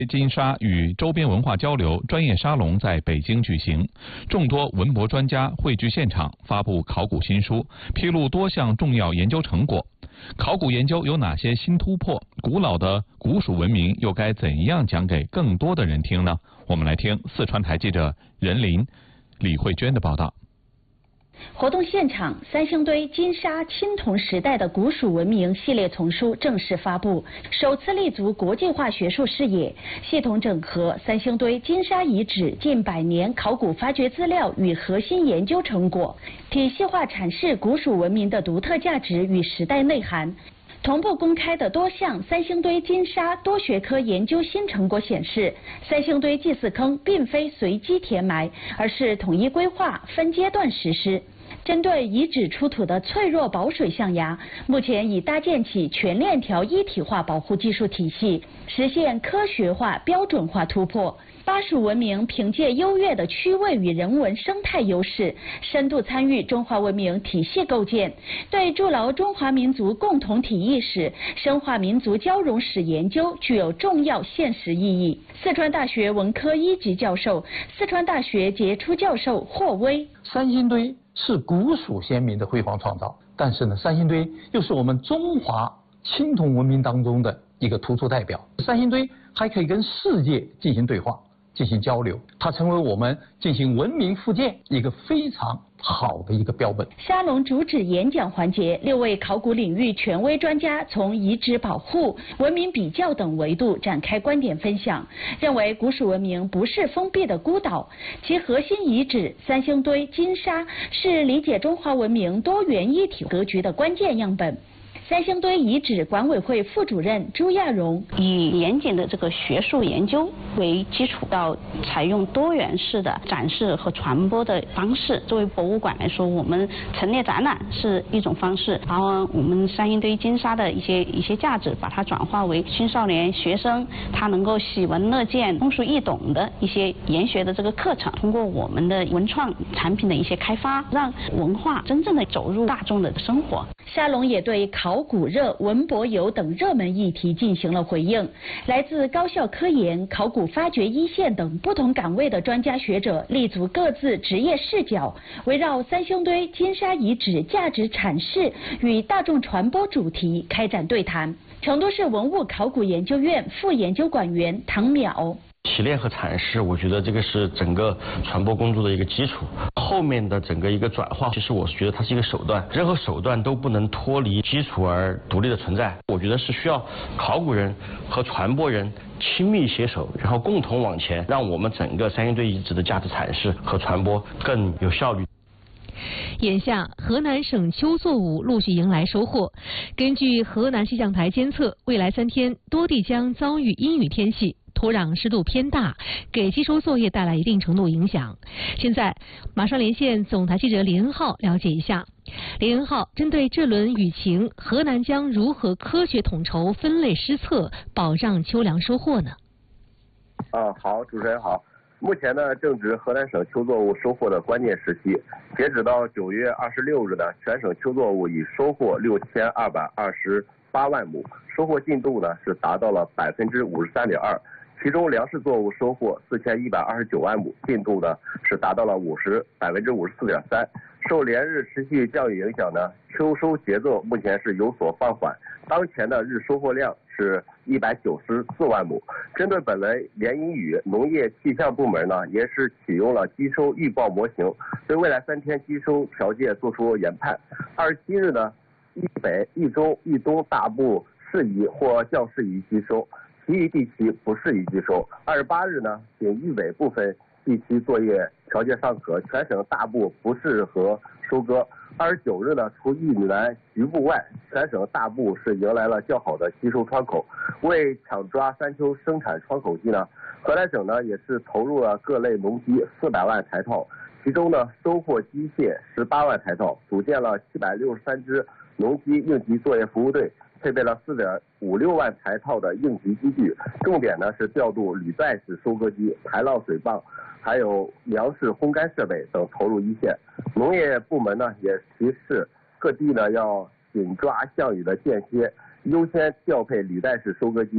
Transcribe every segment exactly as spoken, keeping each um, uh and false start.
金沙与周边文化交流专业沙龙在北京举行，众多文博专家汇聚现场，发布考古新书，披露多项重要研究成果。考古研究有哪些新突破？古老的古蜀文明又该怎样讲给更多的人听呢？我们来听四川台记者任林、李慧娟的报道。 活动现场，三星堆金沙青铜时代的古蜀文明系列丛书正式发布，首次立足国际化学术视野，系统整合三星堆金沙遗址近百年考古发掘资料与核心研究成果，体系化阐释古蜀文明的独特价值与时代内涵。同步公开的多项三星堆金沙多学科研究新成果显示，三星堆祭祀坑并非随机填埋，而是统一规划、分阶段实施。针对遗址出土的脆弱保水象牙，目前已搭建起全链条一体化保护技术体系，实现科学化、标准化突破。巴蜀文明凭借优越的区位与人文生态优势，深度参与中华文明体系构建，对筑牢中华民族共同体意识、深化民族交融史研究具有重要现实意义。四川大学文科一级教授、四川大学杰出教授霍威： 三星堆是古蜀先民的辉煌创造，但是呢，三星堆又是我们中华青铜文明当中的一个突出代表。三星堆还可以跟世界进行对话、进行交流，它成为我们进行文明复建一个非常好的一个标本。 沙龙主旨演讲环节，六位考古领域权威专家从遗址保护、文明比较等维度展开观点分享，认为古蜀文明不是封闭的孤岛，其核心遗址三星堆金沙是理解中华文明多元一体格局的关键样本。三星堆遗址管委会副主任朱亚荣： 以严谨的这个学术研究为基础，到采用多元式的展示和传播的方式。作为博物馆来说，我们陈列展览是一种方式，然后我们三星堆金沙的一些一些价值，把它转化为青少年学生他能够喜闻乐见、通俗易懂的一些研学的这个课程。通过我们的文创产品的一些开发，让文化真正的走入大众的生活。 沙龙也对考古热、文博游等热门议题进行了回应。来自高校科研、考古发掘一线等不同岗位的专家学者，立足各自职业视角，围绕三星堆金沙遗址价值阐释与大众传播主题开展对谈。成都市文物考古研究院副研究馆员唐淼： 提炼和阐释，我觉得这个是整个传播工作的一个基础。后面的整个一个转化，其实我是觉得它是一个手段，任何手段都不能脱离基础而独立的存在。我觉得是需要考古人和传播人亲密携手，然后共同往前，让我们整个三星堆遗址的价值阐释和传播更有效率。 眼下，河南省秋作物陆续迎来收获。根据河南气象台监测，未来三天多地将遭遇阴雨天气，土壤湿度偏大，给吸收作业带来一定程度影响。现在，马上连线总台记者李恩浩了解一下。李恩浩，针对这轮雨情，河南将如何科学统筹、分类施策，保障秋粮收获呢？ 啊，好，主持人好。目前呢，正值河南省秋作物收获的关键时期。截止到九月二十六日呢，全省秋作物已收获六千二百二十八万亩，收获进度呢是达到了百分之五十三点二。其中粮食作物收获四千一百二十九万亩，进度呢是达到了五十百分之五十四点三。受连日持续降雨影响呢，秋收节奏目前是有所放缓。当前的日收获量是一百九十四万亩。针对本轮连阴雨，农业气象部门呢也是启用了积收预报模型，对未来三天积收条件做出研判。二十七日呢，豫北、豫中、豫东大部适宜或较适宜积收，其余地区不适宜积收。二十八日呢，仅豫北部分地区作业条件尚可，全省大部不适合收割。二十九日呢，除豫南局部外，全省大部是迎来了较好的吸收窗口。为抢抓三秋生产窗口期呢，河南省呢也是投入了各类农机四百万台套，其中呢收获机械十八万台套，组建了七百六十三支农机应急作业服务队，配备了四点五六万台套的应急机具，重点呢是调度履带式收割机、排涝水泵，还有粮食烘干设备等投入一线。农业部门呢也提示各地呢要紧抓项羽的间歇，优先调配履带式收割机，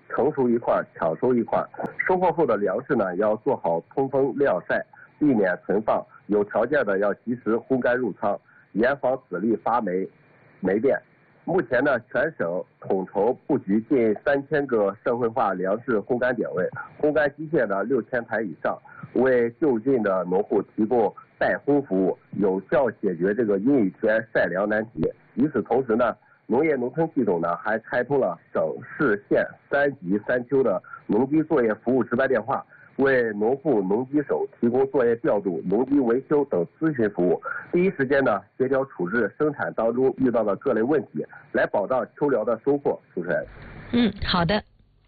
成熟一块抢收一块。收获后的粮食呢，要做好通风晾晒，避免存放，有条件的要及时烘干入仓，严防籽粒发霉霉变。目前呢，全省统筹布局近三千个社会化粮食烘干点位，烘干机械呢六千台以上，为就近的农户提供代烘服务，有效解决这个阴雨天晒粮难题。与此同时呢，农业农村系统呢还开通了省市县三级三秋的农机作业服务值班电话，为农户、农机手提供作业调度、农机维修等咨询服务，第一时间呢协调处置生产当中遇到的各类问题，来保障秋粮的收获。主持人。 嗯，好的。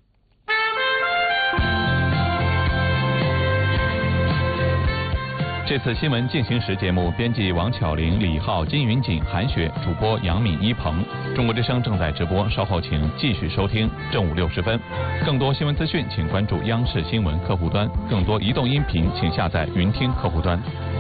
这次新闻进行时节目编辑王巧玲、李浩、金云锦、韩雪，主播杨敏、一鹏。中国之声正在直播，稍后请继续收听。正午六十分，更多新闻资讯请关注央视新闻客户端，更多移动音频请下载云听客户端。